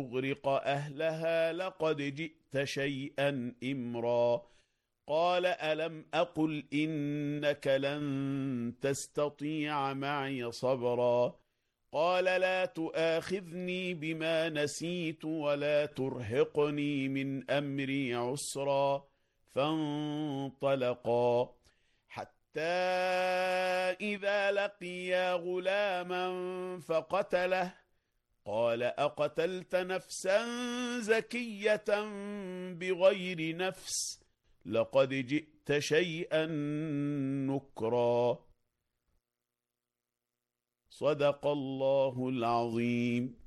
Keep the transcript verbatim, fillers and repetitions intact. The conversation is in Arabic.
تغرق أهلها لقد جئت شيئا إمرا قال ألم أقل إنك لن تستطيع معي صبرا قال لا تؤاخذني بما نسيت ولا ترهقني من أمري عسرا فانطلقا حتى إذا لقيا غلاما فقتله قال أقتلت نفسا زكية بغير نفس لقد جئت شيئا نكرا صدق الله العظيم.